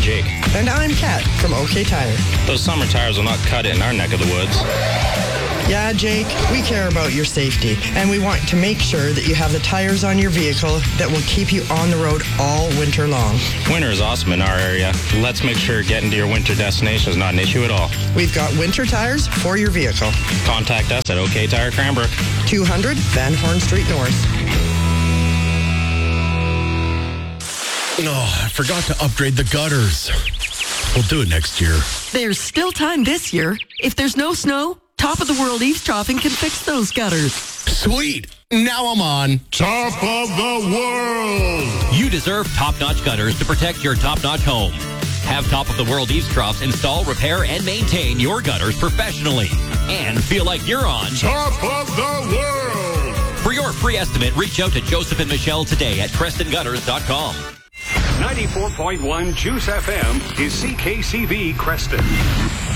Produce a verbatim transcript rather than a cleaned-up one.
Jake. And I'm Kat from OK Tire. Those summer tires will not cut it in our neck of the woods. Yeah, Jake, we care about your safety, and we want to make sure that you have the tires on your vehicle that will keep you on the road all winter long. Winter is awesome in our area. Let's make sure getting to your winter destination is not an issue at all. We've got winter tires for your vehicle. Contact us at OK Tire Cranbrook. two hundred Van Horn Street North. Oh, I forgot to upgrade the gutters. We'll do it next year. There's still time this year. If there's no snow, Top of the World Eavesdropping can fix those gutters. Sweet. Now I'm on Top of the World. You deserve top-notch gutters to protect your top-notch home. Have Top of the World Eavesdrops install, repair, and maintain your gutters professionally. And feel like you're on Top of the World. For your free estimate, reach out to Joseph and Michelle today at creston gutters dot com. ninety-four point one Juice F M is C K C B Creston.